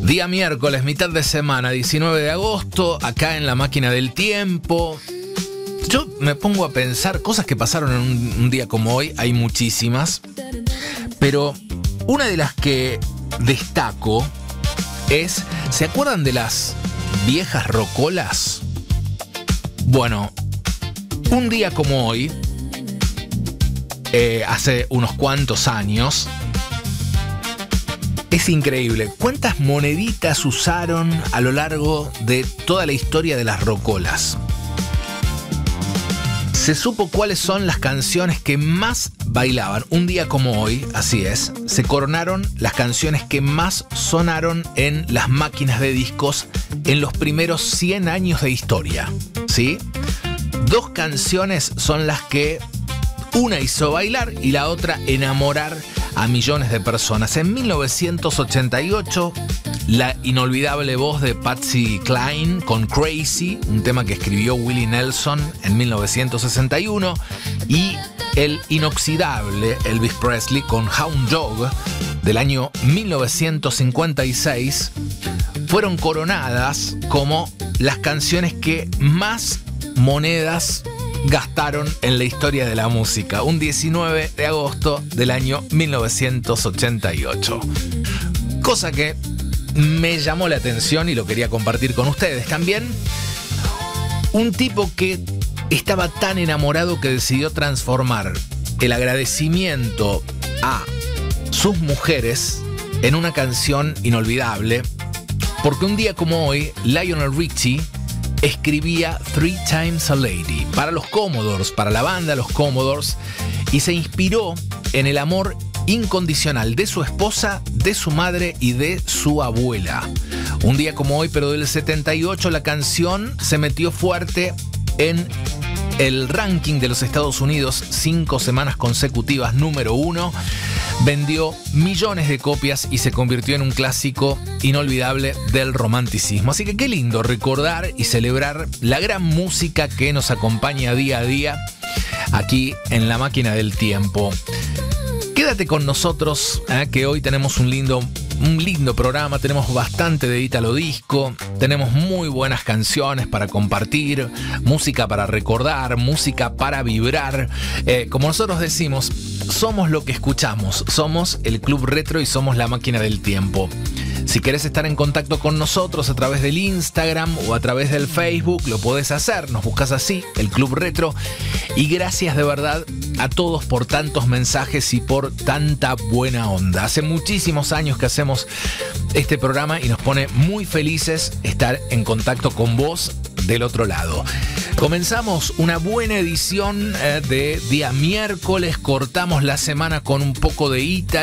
Día miércoles, mitad de semana, 19 de agosto, acá en La Máquina del Tiempo. Yo me pongo a pensar cosas que pasaron en un día como hoy, hay muchísimas, pero una de las que destaco es, ¿se acuerdan de las viejas rocolas? Bueno, un día como hoy, hace unos cuantos años, es increíble cuántas moneditas usaron a lo largo de toda la historia de las rocolas. Se supo cuáles son las canciones que más bailaban. Un día como hoy, así es, se coronaron las canciones que más sonaron en las máquinas de discos en los primeros 100 años de historia, ¿sí? Dos canciones son las que una hizo bailar y la otra enamorar a millones de personas. En 1988, la inolvidable voz de Patsy Cline con Crazy, un tema que escribió Willie Nelson en 1961, y el inoxidable Elvis Presley con Hound Dog del año 1956, fueron coronadas como las canciones que más monedas gastaron en la historia de la música, un 19 de agosto del año 1988. Cosa que me llamó la atención y lo quería compartir con ustedes. También un tipo que estaba tan enamorado que decidió transformar el agradecimiento a sus mujeres en una canción inolvidable, porque un día como hoy, Lionel Richie escribía Three Times a Lady para los Commodores, para la banda Los Commodores, y se inspiró en el amor incondicional de su esposa, de su madre y de su abuela. Un día como hoy, pero del 78, la canción se metió fuerte en el ranking de los Estados Unidos 5 semanas consecutivas, número 1. Vendió millones de copias y se convirtió en un clásico inolvidable del romanticismo. Así que qué lindo recordar y celebrar la gran música que nos acompaña día a día aquí en La Máquina del Tiempo. Quédate con nosotros, que hoy tenemos un lindo programa, tenemos bastante de Ítalo Disco, tenemos muy buenas canciones para compartir, música para recordar, música para vibrar. Como nosotros decimos, somos lo que escuchamos, somos el Club Retro y somos La Máquina del Tiempo. Si querés estar en contacto con nosotros a través del Instagram o a través del Facebook, lo podés hacer, nos buscas así, el Club Retro. Y gracias de verdad a todos por tantos mensajes y por tanta buena onda. Hace muchísimos años que hacemos este programa y nos pone muy felices estar en contacto con vos del otro lado. Comenzamos una buena edición de día miércoles, cortamos la semana con un poco de Ítalo.